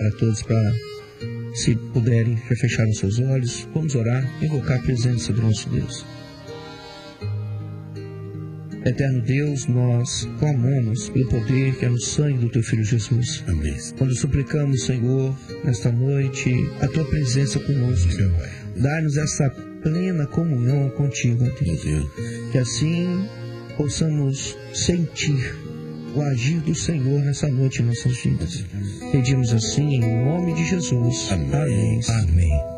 a todos para, se puderem, já fecharem seus olhos. Vamos orar, invocar a presença do nosso Deus. Eterno Deus, nós clamamos pelo poder que é no sangue do Teu Filho Jesus. Amém. Quando suplicamos, Senhor, nesta noite, a Tua presença conosco. Dá-nos essa plena comunhão contigo, Deus. Que assim possamos sentir o agir do Senhor nessa noite em nossas vidas. Pedimos assim em nome de Jesus. Amém. Amém. Amém.